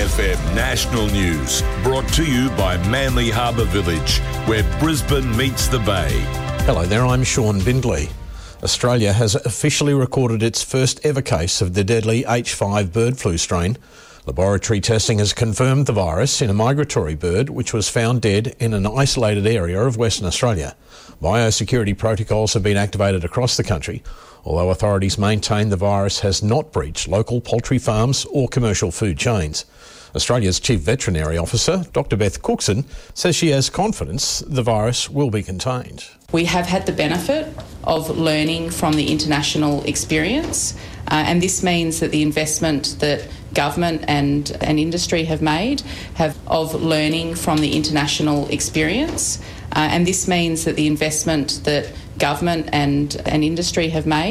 SAFM National News, brought to you by Manly Harbour Village, where Brisbane meets the Bay. Hello there, I'm Sean Bindley. Australia has officially recorded its first ever case of the deadly H5 bird flu strain. Laboratory testing has confirmed the virus in a migratory bird which was found dead in an isolated area of Western Australia. Biosecurity protocols have been activated across the country, although authorities maintain the virus has not breached local poultry farms or commercial food chains. Australia's Chief Veterinary Officer, Dr Beth Cookson, says she has confidence the virus will be contained. We have had the benefit of learning from the international experience, and this means that the investment that government and industry have made of learning from the international experience, and this means that the investment that government and industry have made